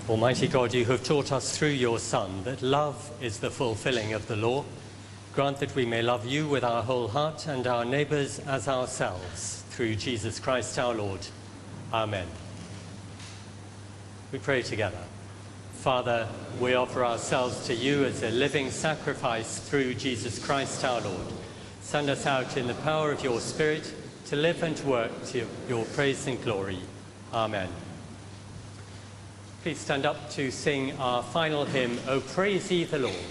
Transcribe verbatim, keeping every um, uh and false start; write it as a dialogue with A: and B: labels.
A: Almighty God, you have taught us through your Son that love is the fulfilling of the law. Grant that we may love you with our whole heart and our neighbours as ourselves, through Jesus Christ our Lord. Amen. We pray together. Father, we offer ourselves to you as a living sacrifice through Jesus Christ our Lord. Send us out in the power of your Spirit to live and work to your praise and glory. Amen. Please stand up to sing our final hymn, O Praise Ye the Lord.